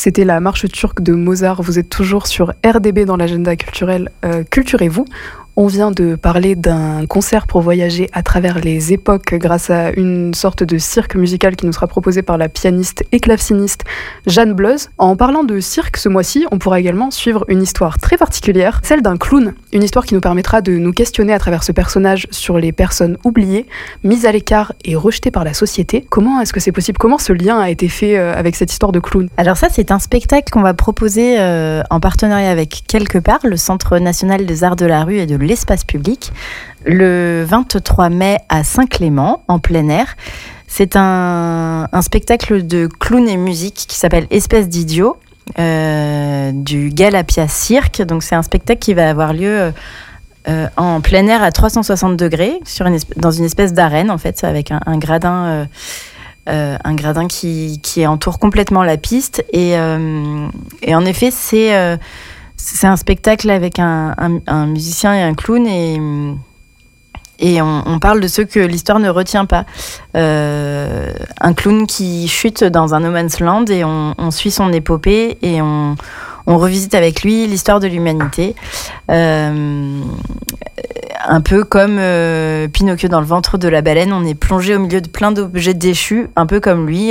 C'était la marche turque de Mozart. Vous êtes toujours sur RDB dans l'agenda culturel Culturez-vous. On vient de parler d'un concert pour voyager à travers les époques grâce à une sorte de cirque musical qui nous sera proposé par la pianiste et claveciniste Jeanne Bleuz. En parlant de cirque ce mois-ci, on pourra également suivre une histoire très particulière, celle d'un clown. Une histoire qui nous permettra de nous questionner à travers ce personnage sur les personnes oubliées, mises à l'écart et rejetées par la société. Comment est-ce que c'est possible ? Comment ce lien a été fait avec cette histoire de clown ? Alors ça, c'est un spectacle qu'on va proposer en partenariat avec Quelque part, le Centre national des arts de la rue et de l'espace public, le 23 mai à Saint-Clément, en plein air. C'est un spectacle de clown et musique qui s'appelle Espèce d'idiot, du Galapia Cirque. Donc c'est un spectacle qui va avoir lieu en plein air à 360 degrés, dans une espèce d'arène, en fait, avec un gradin... un gradin qui entoure complètement la piste. Et en effet, c'est un spectacle avec un musicien et un clown, et on parle de ceux que l'histoire ne retient pas. Un clown qui chute dans un no man's land, et on suit son épopée, et on revisite avec lui l'histoire de l'humanité. Un peu comme Pinocchio dans le ventre de la baleine, on est plongé au milieu de plein d'objets déchus, un peu comme lui,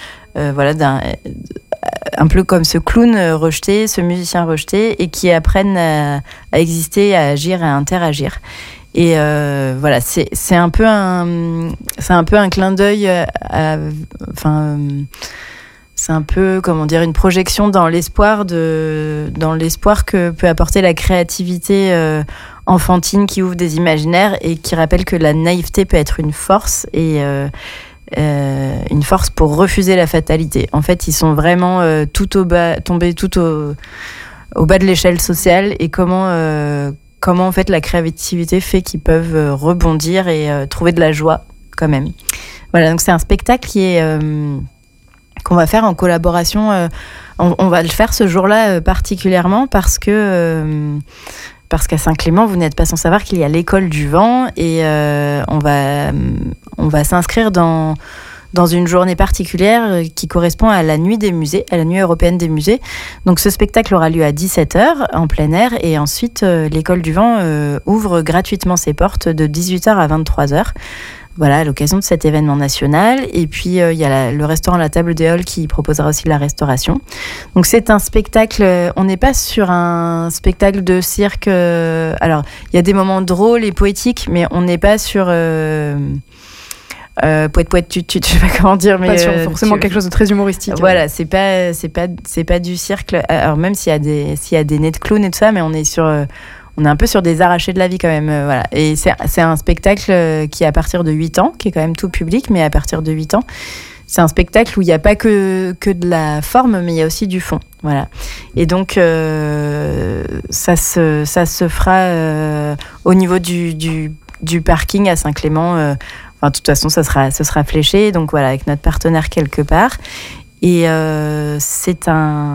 un peu comme ce clown rejeté, ce musicien rejeté, et qui apprennent à exister, à agir, à interagir. Et voilà, c'est un peu un clin d'œil c'est un peu, comment dire, une projection dans l'espoir que peut apporter la créativité enfantine qui ouvre des imaginaires et qui rappelle que la naïveté peut être une force, et une force pour refuser la fatalité. En fait, ils sont vraiment tombés tout au bas de l'échelle sociale, et comment en fait la créativité fait qu'ils peuvent rebondir et trouver de la joie quand même. Voilà, donc c'est un spectacle qu'on va faire en collaboration. On va le faire ce jour-là particulièrement parce qu'à Saint-Clément, vous n'êtes pas sans savoir qu'il y a l'école du vent, et on va s'inscrire dans une journée particulière qui correspond à la nuit des musées, à la nuit européenne des musées. Donc ce spectacle aura lieu à 17h en plein air, et ensuite l'école du vent ouvre gratuitement ses portes de 18h à 23h. Voilà, à l'occasion de cet événement national. Et puis, il y a le restaurant La Table des Halles qui proposera aussi de la restauration. Donc, c'est un spectacle... on n'est pas sur un spectacle de cirque... alors, il y a des moments drôles et poétiques, mais on n'est pas sur... poète, tut, je sais pas comment dire, mais... Pas sur forcément quelque chose de très humoristique. Voilà, c'est pas du cirque. Alors, même s'il y a des nez de clown et tout ça, mais on est un peu sur des arrachés de la vie quand même. Voilà. Et c'est un spectacle qui est à partir de 8 ans, qui est quand même tout public, mais à partir de 8 ans. C'est un spectacle où il n'y a pas que de la forme, mais il y a aussi du fond. Voilà. Et donc, ça se fera au niveau du parking à Saint-Clément. De toute façon, ça sera fléché. Donc voilà, avec notre partenaire Quelque part. Et c'est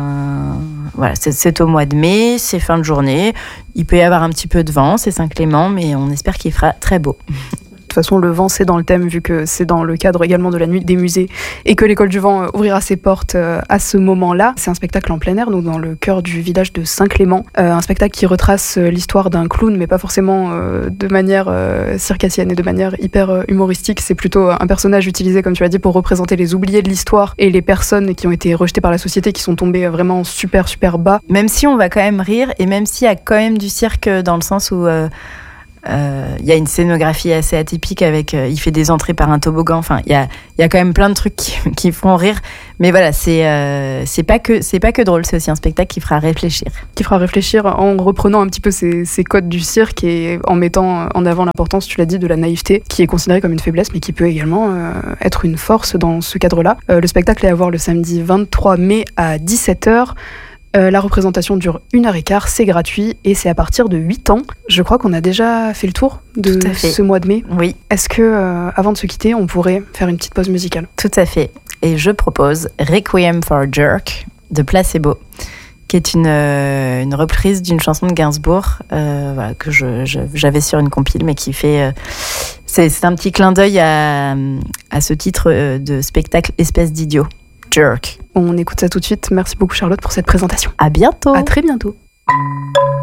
au mois de mai, c'est fin de journée. Il peut y avoir un petit peu de vent, c'est Saint-Clément, mais on espère qu'il fera très beau. De toute façon, le vent, c'est dans le thème, vu que c'est dans le cadre également de la nuit des musées, et que l'école du vent ouvrira ses portes à ce moment-là. C'est un spectacle en plein air, donc dans le cœur du village de Saint-Clément. Un spectacle qui retrace l'histoire d'un clown, mais pas forcément de manière circassienne et de manière hyper humoristique. C'est plutôt un personnage utilisé, comme tu l'as dit, pour représenter les oubliés de l'histoire et les personnes qui ont été rejetées par la société, qui sont tombées vraiment super, super bas. Même si on va quand même rire, et même s'il y a quand même du cirque dans le sens où... il y a une scénographie assez atypique avec il fait des entrées par un toboggan, enfin il y a quand même plein de trucs qui font rire, mais voilà, c'est pas que drôle, c'est aussi un spectacle qui fera réfléchir en reprenant un petit peu ces codes du cirque, et en mettant en avant l'importance, tu l'as dit, de la naïveté, qui est considérée comme une faiblesse mais qui peut également être une force dans ce cadre-là. Le spectacle est à voir le samedi 23 mai à 17h. La représentation dure 1h15, c'est gratuit, et c'est à partir de 8 ans. Je crois qu'on a déjà fait le tour de ce mois de mai. Oui. Est-ce que, avant de se quitter, on pourrait faire une petite pause musicale ? Tout à fait. Et je propose Requiem for a Jerk de Placebo, qui est une reprise d'une chanson de Gainsbourg, que j'avais sur une compile, mais qui fait... c'est un petit clin d'œil à ce titre de spectacle Espèce d'idiot. Jerk. On écoute ça tout de suite. Merci beaucoup Charlotte pour cette présentation. À bientôt. À très bientôt.